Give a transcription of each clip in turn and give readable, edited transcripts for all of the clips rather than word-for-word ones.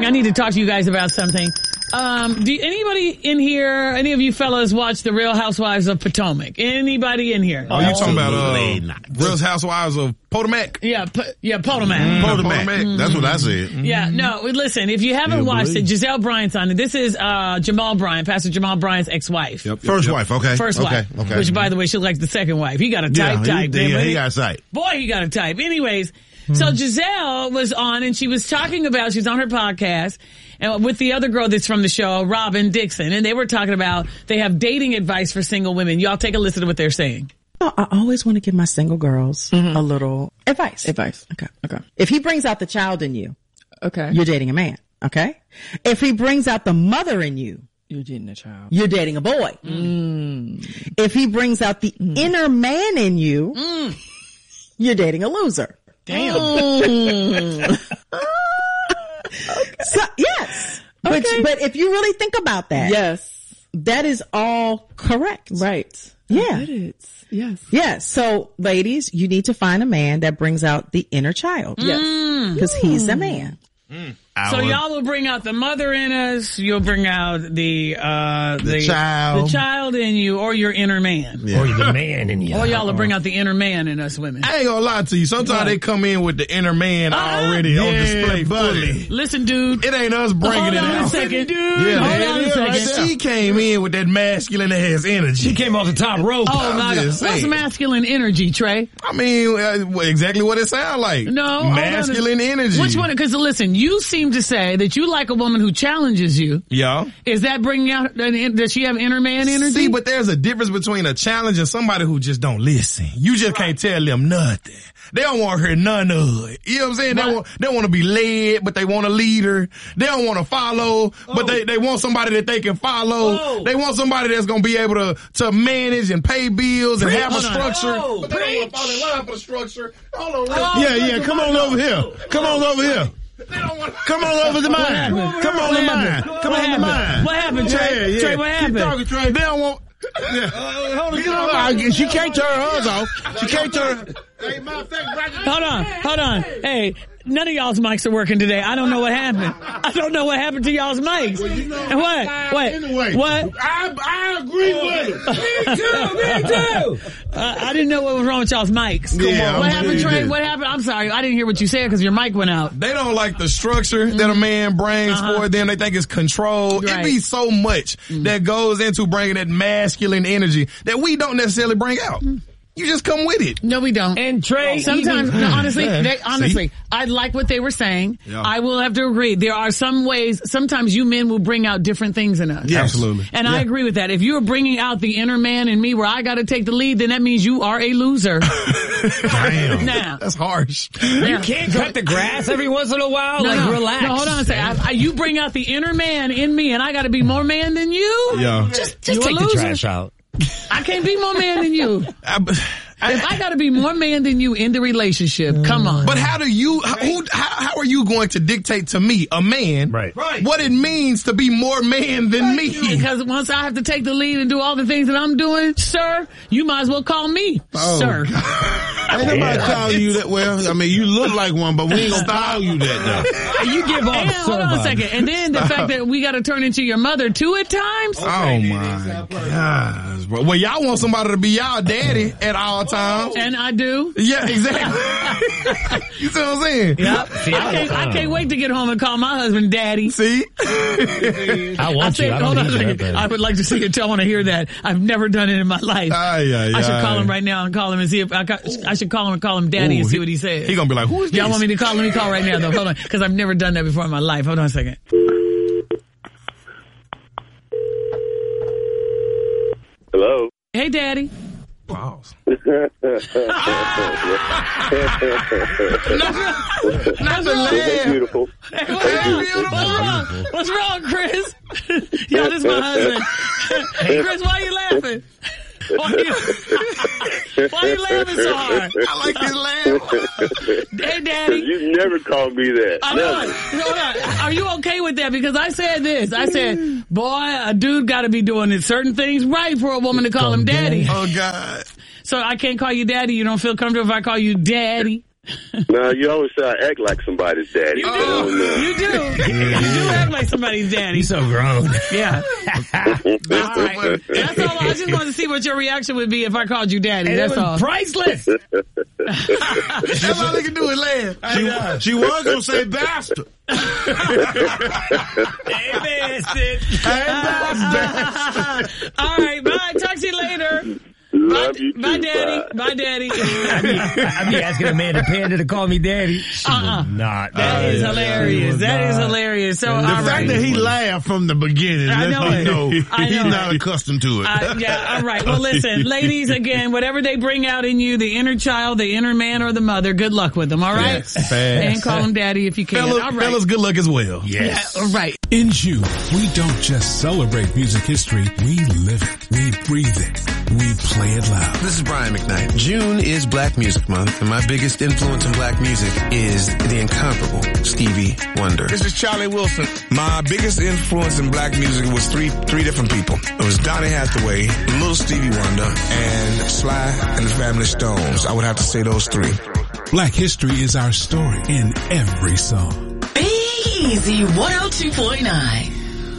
I need to talk to you guys about something. Do anybody in here, any of you fellas watch The Real Housewives of Potomac? Anybody in here? Oh, you talking about Real Housewives of Potomac? Yeah, Potomac. Potomac. That's what I said. Yeah, no, listen, if you haven't watched it, Giselle Bryant's on it. This is Jamal Bryant, Pastor Jamal Bryant's ex-wife. First wife, okay. First wife, which, by the way, she likes the second wife. He got a type. He got a type. Boy, he got a type. Anyways, so Giselle was on, and she was talking about, she's on her podcast, and with the other girl that's from the show, Robin Dixon, and they were talking about, they have dating advice for single women. Y'all take a listen to what they're saying. I always want to give my single girls a little advice. Okay. If he brings out the child in you, you're dating a man. Okay. If he brings out the mother in you, you're dating a child. You're dating a boy. If he brings out the inner man in you, you're dating a loser. Damn. So, yes. But if you really think about that, yes, that is all correct. Right. Yeah. It is. Yes. Yes. So, ladies, you need to find a man that brings out the inner child. Yes. Because he's a man. So y'all will bring out the mother in us. You'll bring out the child in you, or your inner man, or the man in you. Or y'all will bring out the inner man in us women. I ain't gonna lie to you. Sometimes they come in with the inner man already on display, fully. Listen, dude, it ain't us bringing it out. Hold on a second, dude. Yeah, hold on a second. She came in with that masculine ass energy. She came off the top rope. Oh my God! What's masculine energy, Trey? I mean, exactly what it sounds like. No, masculine energy. Which one? Because listen, you seem to say that you like a woman who challenges you. Yeah. Is that bringing out, does she have inner man energy? See, but there's a difference between a challenge and somebody who just don't listen. You just can't tell them nothing. They don't want to hear none of it. You know what I'm saying? They want to be led, but they want a leader. They don't want to follow, but they want somebody that they can follow. They want somebody that's going to be able to manage and pay bills and have a structure. But they don't want to fall in line for the structure. Yeah, come on over here. Come on over here. Come on over to mine. Come on to mine. Come on to mine. What happened, Trey? Trey, what happened? Keep talking, Trey. They don't want... She can't turn hers off. She can't turn... Hold on. Hey, none of y'all's mics are working today. I don't know what happened. I don't know what happened to y'all's mics. Well, you know, Anyway, what? I agree with it. Me too. I didn't know what was wrong with y'all's mics. What happened, Trey? What happened? I'm sorry. I didn't hear what you said because your mic went out. They don't like the structure that a man brings for them. They think it's control. Right. It be so much that goes into bringing that masculine energy that we don't necessarily bring out. You just come with it. No, we don't. And Trey, sometimes, honestly, I like what they were saying. Yeah. I will have to agree. There are some ways, sometimes you men will bring out different things in us. Yes. Absolutely. And I agree with that. If you're bringing out the inner man in me where I got to take the lead, then that means you are a loser. Damn. Now. That's harsh. You can't cut the grass every once in a while. Relax. No, hold on a second. You bring out the inner man in me and I got to be more man than you? Yeah. Just take the trash out. I can't be more man than you. If I gotta be more man than you in the relationship, come on. But how are you going to dictate to me, a man, what it means to be more man than me? Because once I have to take the lead and do all the things that I'm doing, sir, you might as well call me, sir. Ain't nobody calling you that. Well, I mean, you look like one, but we ain't gonna call you that though. You give off. Hold on a second. And then the fact that we gotta turn into your mother too at times. Oh my gosh, bro. Well, y'all want somebody to be y'all daddy at all times. And I do. Yeah, exactly. You see what I'm saying? Yep. I can't wait to get home and call my husband daddy. See? I want you. Hold on a second. I would like to see it. I want to hear that. I've never done it in my life. I should call him right now and call him and see if I should call him and call him daddy and see what he says. He gonna be like, who is this? Y'all want me to call? Let me call right now though. Hold on. Because I've never done that before in my life. Hold on a second. Hello. Hey, daddy. Pause. What's Not the laugh. beautiful. What's wrong, Chris? Yo, this is my husband. Hey, Chris, why you laughing? Why you laughing so hard? I like his laugh. Hey, daddy. You never called me that. Hold on. Are you okay with that? Because I said this. I said, boy, a dude got to be doing certain things right for a woman to call him daddy. Oh, God. So I can't call you daddy. You don't feel comfortable if I call you daddy? No, you always say I act like somebody's daddy. You do act like somebody's daddy. He's so grown. Yeah. All right. That's all. I just wanted to see what your reaction would be if I called you daddy. And That's it was all. Priceless. That's all they can do is laugh. She was going to say bastard. Hey, bastard. All right. Bye. Talk to you later. Love you too. Bye, daddy. Bye. Bye, daddy. I'd be asking Amanda Panda to call me daddy. She would not. That is hilarious. That is hilarious. So, The fact that he laughed from the beginning I lets know me it. know I he's know not it. accustomed to it. Yeah, all right. Well, listen, ladies, again, whatever they bring out in you, the inner child, the inner man, or the mother, good luck with them, all right? Yes, fast. And call him daddy if you can. Fellas, all right. fellas, good luck as well. Yes. All right. In June, we don't just celebrate music history, we live it, we breathe it, we play it loud. This is Brian McKnight. June is Black Music Month, and my biggest influence in black music is the incomparable Stevie Wonder. This is Charlie Wilson. My biggest influence in black music was three different people. It was Donny Hathaway, Little Stevie Wonder, and Sly and the Family Stones. I would have to say those three. Black history is our story in every song. Easy 102.9.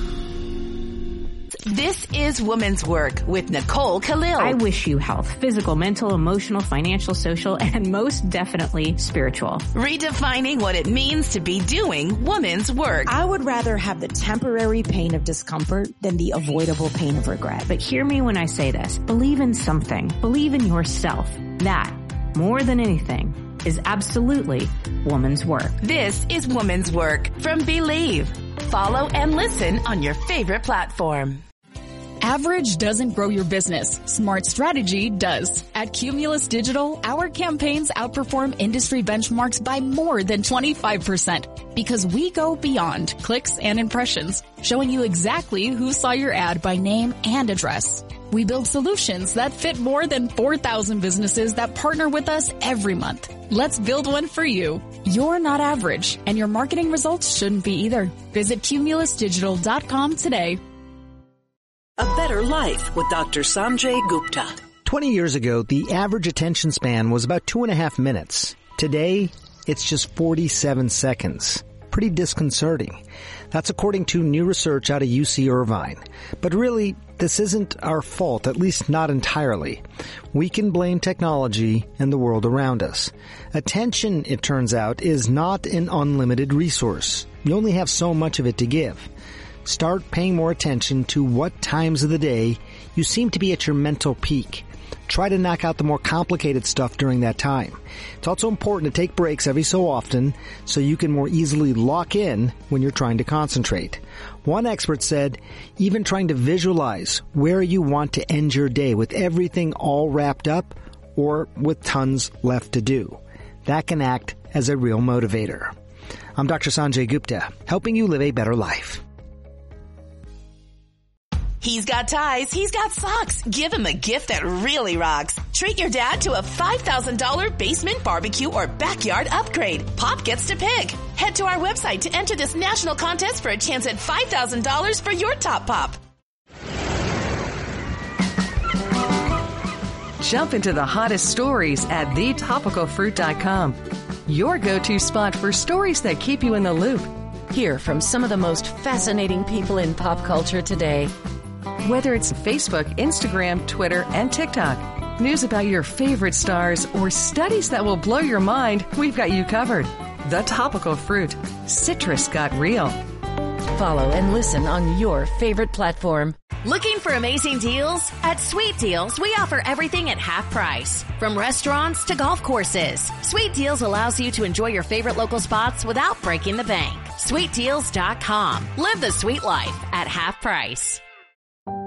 This is Woman's Work with Nicole Khalil. I wish you health, physical, mental, emotional, financial, social, and most definitely spiritual. Redefining what it means to be doing woman's work. I would rather have the temporary pain of discomfort than the avoidable pain of regret. But hear me when I say this. Believe in something. Believe in yourself. That, more than anything, is absolutely woman's work. This is Woman's Work from Believe. Follow and listen on your favorite platform. Average doesn't grow your business. Smart strategy does. At Cumulus Digital, our campaigns outperform industry benchmarks by more than 25% because we go beyond clicks and impressions, showing you exactly who saw your ad by name and address. We build solutions that fit more than 4,000 businesses that partner with us every month. Let's build one for you. You're not average, and your marketing results shouldn't be either. Visit cumulusdigital.com today. A Better Life with Dr. Sanjay Gupta. 20 years ago, the average attention span was about 2.5 minutes. Today, it's just 47 seconds. Pretty disconcerting. That's according to new research out of UC Irvine. But really, this isn't our fault, at least not entirely. We can blame technology and the world around us. Attention, it turns out, is not an unlimited resource. You only have so much of it to give. Start paying more attention to what times of the day you seem to be at your mental peak. Try to knock out the more complicated stuff during that time. It's also important to take breaks every so often so you can more easily lock in when you're trying to concentrate. One expert said, even trying to visualize where you want to end your day with everything all wrapped up or with tons left to do. That can act as a real motivator. I'm Dr. Sanjay Gupta, helping you live a better life. He's got ties, he's got socks. Give him a gift that really rocks. Treat your dad to a $5,000 basement barbecue or backyard upgrade. Pop gets to pick. Head to our website to enter this national contest for a chance at $5,000 for your top pop. Jump into the hottest stories at thetopicalfruit.com. Your go-to spot for stories that keep you in the loop. Hear from some of the most fascinating people in pop culture today. Whether it's Facebook, Instagram, Twitter, and TikTok, news about your favorite stars, or studies that will blow your mind, we've got you covered. The Topical Fruit. Citrus got real. Follow and listen on your favorite platform. Looking for amazing deals? At Sweet Deals, we offer everything at half price. From restaurants to golf courses. Sweet Deals allows you to enjoy your favorite local spots without breaking the bank. SweetDeals.com. Live the sweet life at half price.